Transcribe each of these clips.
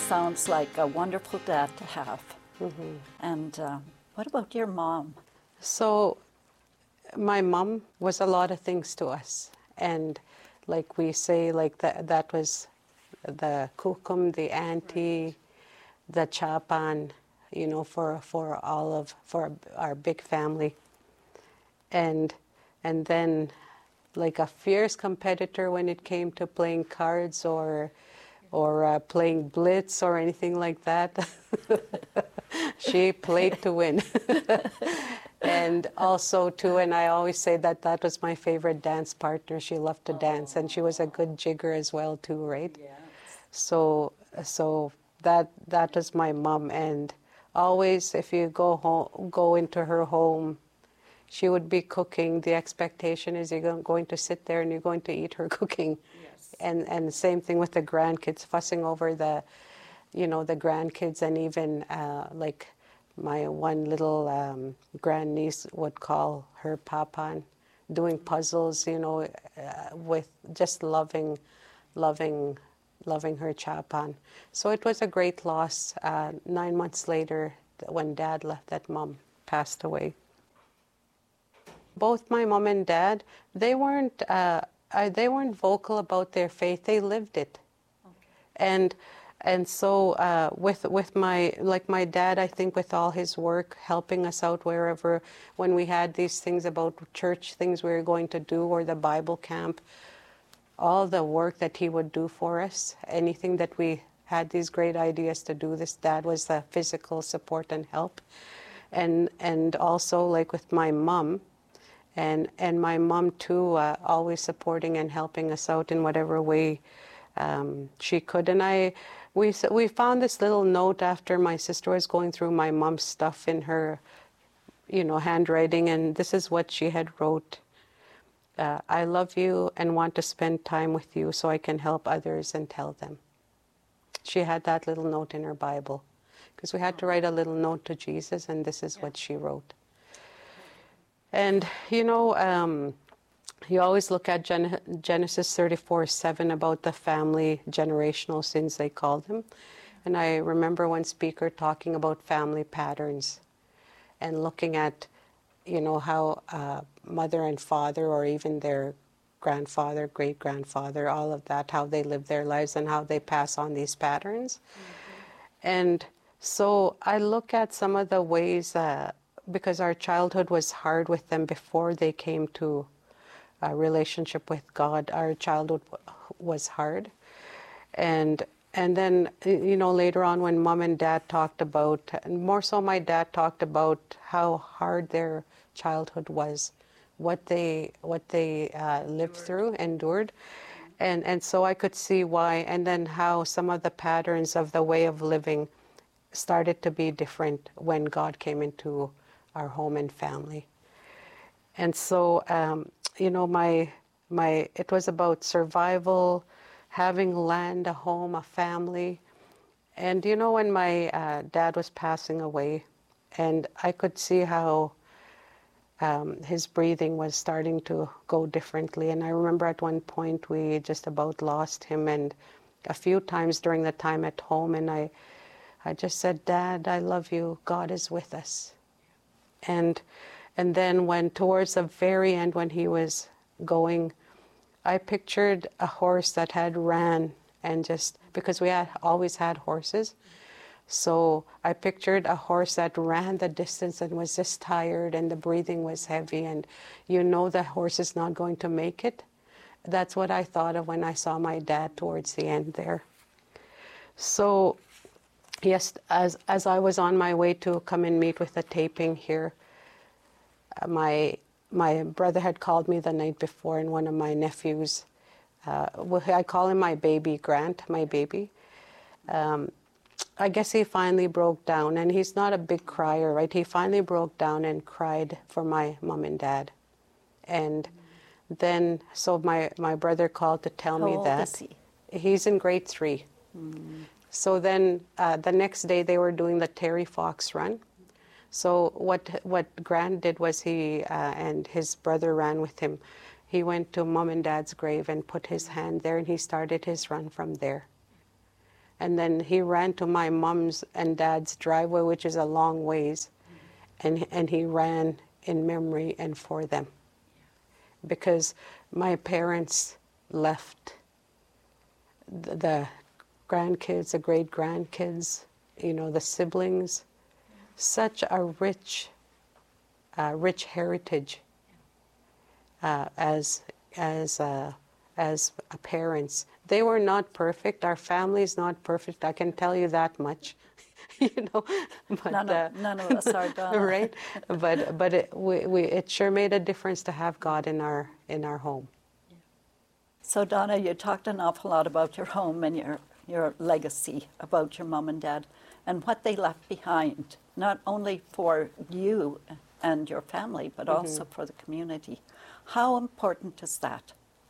sounds like a wonderful dad to have. Mm-hmm. And what about your mom? So my mom was a lot of things to us. And like we say, like that was the kukum, the auntie, the chapan, you know, for our big family. And then like a fierce competitor when it came to playing cards or playing blitz or anything like that. She played to win. And also too, and I always say that was my favorite dance partner. She loved to dance, and she was a good jigger as well too, right? Yes. So that was my mom. And always if you go into her home, she would be cooking. The expectation is you're going to sit there and you're going to eat her cooking. Yes. And same thing with the grandkids, fussing over the grandkids, and even like my one little grandniece would call her papan, doing puzzles, with just loving her chapan. So it was a great loss. 9 months later, when Dad left, that Mom passed away. Both my mom and dad, they weren't vocal about their faith. They lived it. Okay. And so with my dad, I think with all his work, helping us out wherever, when we had these things about church things we were going to do, or the Bible camp, all the work that he would do for us, anything that we had these great ideas to do, this Dad was the physical support and help. And also like with my mom, and my mom too, always supporting and helping us out in whatever way she could. And we found this little note after my sister was going through my mom's stuff in her, handwriting, and this is what she had wrote. I love you and want to spend time with you so I can help others and tell them. She had that little note in her Bible, because we had to write a little note to Jesus, and this is what she wrote. And, you always look at Genesis 34:7 about the family generational sins, they call them. And I remember one speaker talking about family patterns and looking at, how mother and father, or even their grandfather, great-grandfather, all of that, how they live their lives and how they pass on these patterns. Mm-hmm. And so I look at some of the ways because our childhood was hard with them before they came to a relationship with God. Our childhood was hard. And then, later on when Mom and Dad talked about, and more so my dad talked about how hard their childhood was, what they lived through, endured. And so I could see why, and then how some of the patterns of the way of living started to be different when God came into our home and family. And so, it was about survival, having land, a home, a family. And when my dad was passing away, and I could see how his breathing was starting to go differently. And I remember at one point we just about lost him, and a few times during the time at home, and I just said, Dad, I love you. God is with us. And then when towards the very end, when he was going, I pictured a horse that had ran, and just because we had always had horses, so I pictured a horse that ran the distance and was just tired, and the breathing was heavy, and the horse is not going to make it. That's what I thought of when I saw my dad towards the end there. So yes, as I was on my way to come and meet with the taping here, my brother had called me the night before, and one of my nephews, I call him my baby, Grant, my baby. I guess he finally broke down, and he's not a big crier, right? He finally broke down and cried for my mom and dad. And then, so my brother called to tell me that. How old is he? He's in grade 3. So then the next day they were doing the Terry Fox run. So what Grant did was he and his brother ran with him. He went to Mom and Dad's grave and put his hand there, and he started his run from there. And then he ran to my mom's and dad's driveway, which is a long ways, and he ran in memory and for them. Because my parents left the grandkids, the great-grandkids, the siblings, such a rich heritage as parents. They were not perfect. Our family is not perfect. I can tell you that much. But, none of us are, Donna. right? But it sure made a difference to have God in our home. So Donna, you talked an awful lot about your home and your legacy, about your mom and dad, and what they left behind, not only for you and your family, but also for the community. How important is that?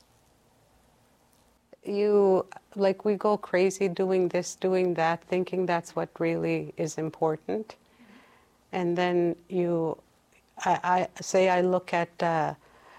We go crazy doing this, doing that, thinking that's what really is important. And then I look at,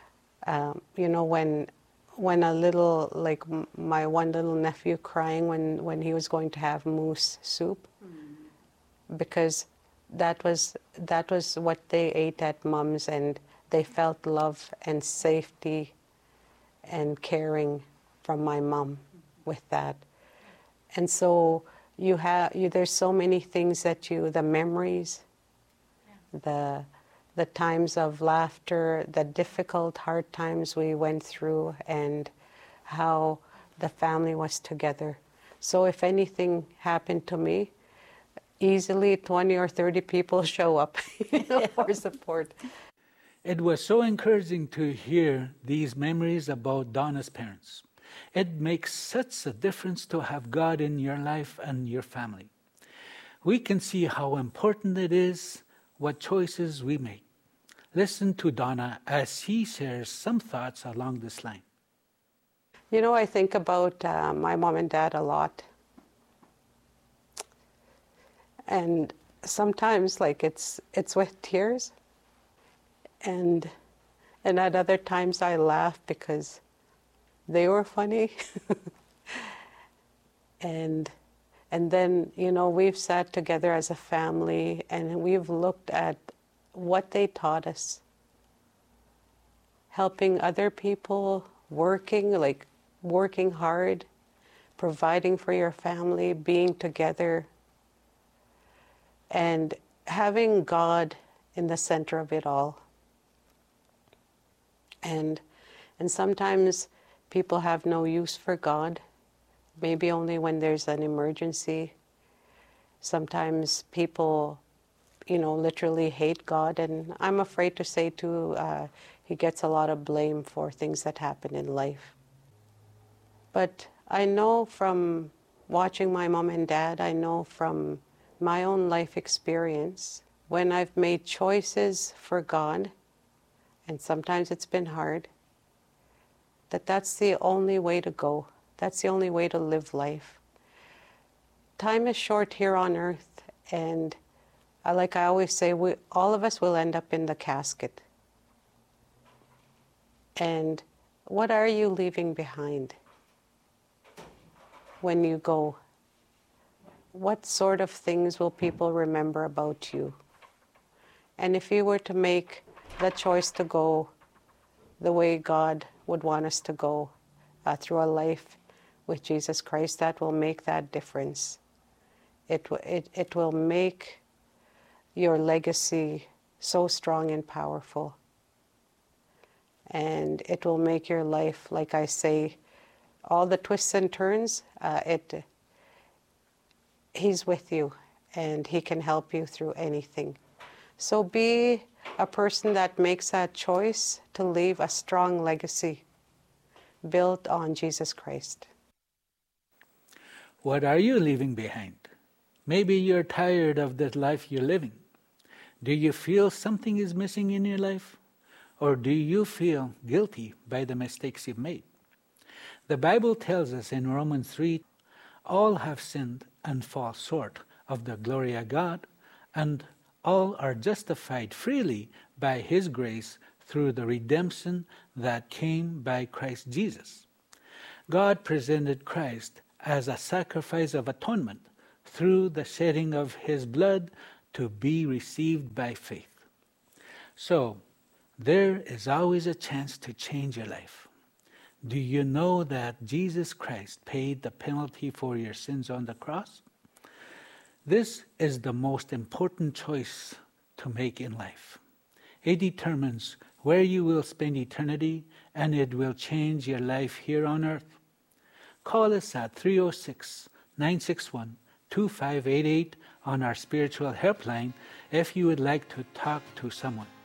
when a little, like my one little nephew crying when he was going to have moose soup, because that was what they ate at Mom's, and they felt love and safety and caring from my mom with that. And so there's so many things that the memories, the times of laughter, the difficult, hard times we went through, and how the family was together. So if anything happened to me, easily 20 or 30 people show up for support. It was so encouraging to hear these memories about Donna's parents. It makes such a difference to have God in your life and your family. We can see how important it is what choices we make. Listen to Donna as he shares some thoughts along this line. I think about my mom and dad a lot. And sometimes, it's with tears. And at other times I laugh because they were funny. And then, we've sat together as a family and we've looked at what they taught us. Helping other people, working hard, providing for your family, being together, and having God in the center of it all. And sometimes people have no use for God, maybe only when there's an emergency. Sometimes people, literally hate God, and I'm afraid to say too, he gets a lot of blame for things that happen in life. But I know from watching my mom and dad, I know from my own life experience, when I've made choices for God, and sometimes it's been hard, that's the only way to go. That's the only way to live life. Time is short here on earth, and like I always say, all of us will end up in the casket. And what are you leaving behind when you go? What sort of things will people remember about you? And if you were to make the choice to go the way God would want us to go, through a life with Jesus Christ, that will make that difference. It will make your legacy so strong and powerful. And it will make your life, like I say, all the twists and turns, He's with you and He can help you through anything. So be a person that makes that choice to leave a strong legacy built on Jesus Christ. What are you leaving behind? Maybe you're tired of the life you're living. Do you feel something is missing in your life? Or do you feel guilty by the mistakes you've made? The Bible tells us in Romans 3, all have sinned and fall short of the glory of God, and all are justified freely by His grace through the redemption that came by Christ Jesus. God presented Christ as a sacrifice of atonement through the shedding of his blood to be received by faith. So, there is always a chance to change your life. Do you know that Jesus Christ paid the penalty for your sins on the cross? This is the most important choice to make in life. It determines where you will spend eternity, and it will change your life here on earth. Call us at 306-961-2588 on our spiritual helpline if you would like to talk to someone.